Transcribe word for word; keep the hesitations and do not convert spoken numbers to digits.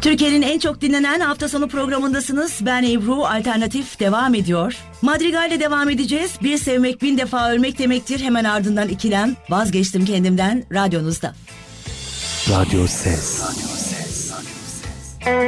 Türkiye'nin en çok dinlenen hafta sonu programındasınız. Ben Ebru, Alternatif devam ediyor. Madrigal ile devam edeceğiz. Bir sevmek bin defa ölmek demektir. Hemen ardından ikilem. Vazgeçtim kendimden radyonuzda. Radyo Ses.